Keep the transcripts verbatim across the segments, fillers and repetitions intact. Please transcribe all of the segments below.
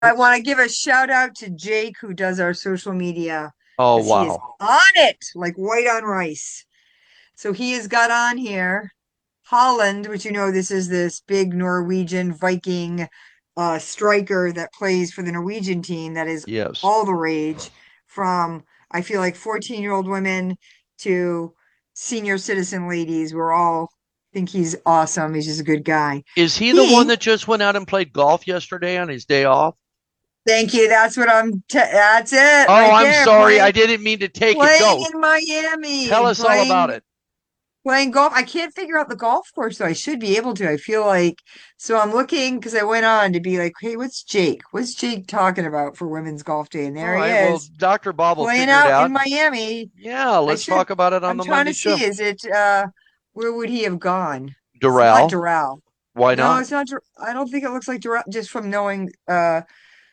I want to give a shout out to Jake who does our social media Oh, because he is wow. on it like white on rice. So he has got on here Holland, which you know this is this big Norwegian Viking uh striker that plays for the Norwegian team that is Yes. all the rage from I feel like fourteen year old women to senior citizen ladies. We're all think he's awesome. He's just a good guy. Is he the one He that just went out and played golf yesterday on his day off? Thank you. That's what I'm. T that's it Oh, right I'm there. sorry. I Playing, didn't mean to take it. playing Go. in Miami Tell and us all about playing it. playing golf. I can't figure out the golf course, so I should be able to. I feel like so. I'm looking because I went on to be like, hey, what's Jake? What's Jake talking about for Women's Golf Day? And All there he right. Well, is doctor Bob will playing figure it out out. in Miami. Yeah, I let's should. talk about it on I'm the trying Monday to see. show. Is it? uh Where would he have gone? It's not Doral. Doral. Why No, not? it's not. Dor- I don't think it looks like Doral. Just from knowing. uh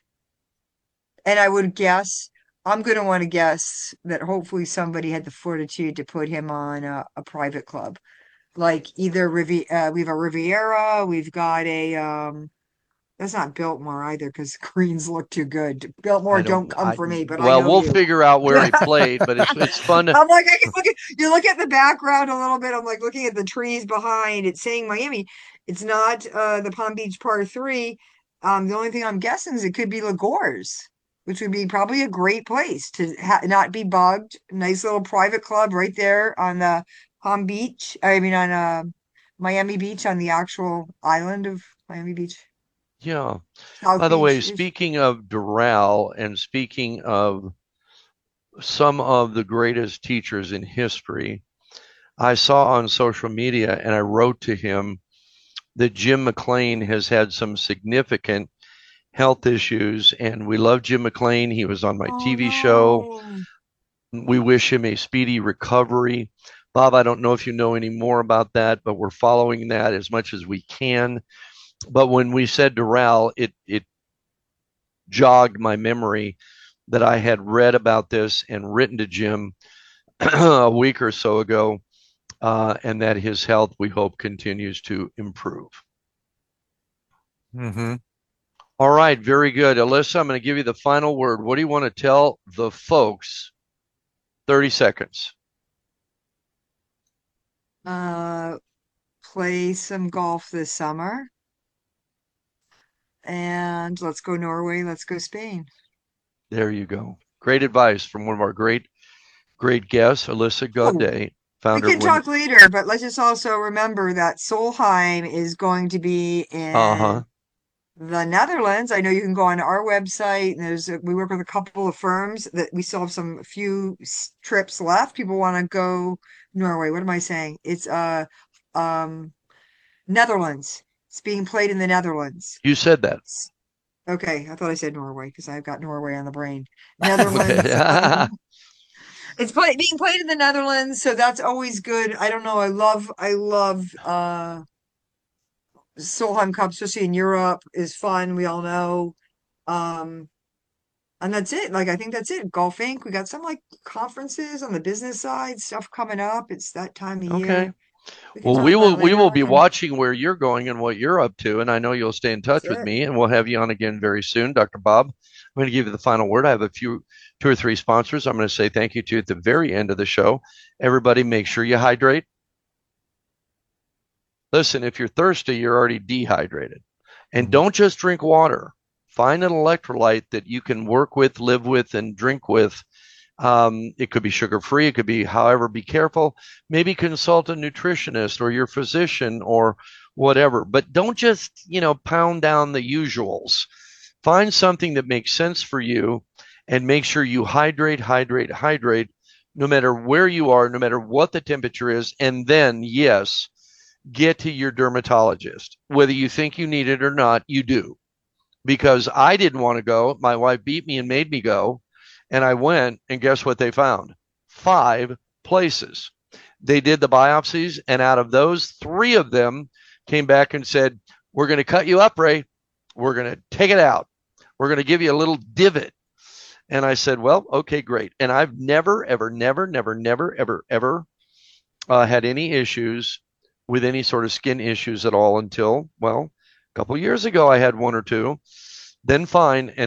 And I would guess, I'm going to want to guess that hopefully somebody had the fortitude to put him on a, a private club. Like either Rivi uh, we have a Riviera, we've got a um that's not Biltmore either because greens look too good. Biltmore, I don't don't. come I for me, but I well, know we'll you. figure out where he played, but it's it's fun to. I'm like, I can look at you look at the background a little bit. I'm like looking at the trees behind. It's saying Miami. It's not uh the Palm Beach par three. Um, the only thing I'm guessing is it could be Lagores, which would be probably a great place to ha not be bugged. Nice little private club right there on the Palm Beach. I mean on uh Miami Beach on the actual island of Miami Beach, Yeah. South By the way, Beach ish. speaking of Doral and speaking of some of the greatest teachers in history, I saw on social media and I wrote to him that Jim McLean has had some significant health issues, and we love Jim McLean. He was on my Oh T V show. no. We wish him a speedy recovery. Bob, I don't know if you know any more about that, but we're following that as much as we can. But when we said Doral, it it jogged my memory that I had read about this and written to Jim a week or so ago, uh, and that his health, we hope, continues to improve. Mm-hmm. All right, very good. Alyssa, I'm going to give you the final word. What do you want to tell the folks? thirty seconds. Uh, play some golf this summer. And let's go Norway, let's go Spain. There you go. Great advice from one of our great, great guests, Alyssa Oh, Godet, we founder of can Women. talk later, but let's just also remember that Solheim is going to be Uh huh. in the Netherlands. I know you can go on our website, and there's a, we work with a couple of firms that we still have some few s- trips left. People want to go Norway. What am I saying? It's uh um Netherlands. It's being played in the Netherlands. You said that. S- Okay, I thought I said Norway because I've got Norway on the brain. Netherlands. Okay. Um, It's play being played in the Netherlands, so that's always good. I don't know. I love I love uh Solheim Cup, especially in Europe, is fun. We all know. Um, and that's it. Like I think that's it. Golf Inc. We got some like conferences on the business side, stuff coming up. It's that time of Okay. year. We can Well, talk we about will it we later. will I be can. watching where you're going and what you're up to, and I know you'll stay in That's touch with it. me, and we'll have you on again very soon, doctor Bob. I'm going to give you the final word. I have a few, two or three sponsors. I'm going to say thank you to at the very end of the show. Everybody, make sure you hydrate. Listen, if you're thirsty, you're already dehydrated, and Mm-hmm. don't just drink water. Find an electrolyte that you can work with, live with, and drink with. Um, it could be sugar free. It could be, however, be careful. Maybe consult a nutritionist or your physician or whatever. But don't just, you know, pound down the usuals. Find something that makes sense for you and make sure you hydrate, hydrate, hydrate, no matter where you are, no matter what the temperature is. And then, yes, get to your dermatologist. Whether you think you need it or not, you do because I didn't want to go. My wife beat me and made me go. And I went, and guess what they found? Five places. They did the biopsies, and out of those, three of them came back and said, we're going to cut you up, Ray. We're going to take it out. We're going to give you a little divot. And I said, well, okay, great. And I've never, ever, never, never, never, ever, ever uh, had any issues with any sort of skin issues at all until, well, a couple years ago, I had one or two then fine. And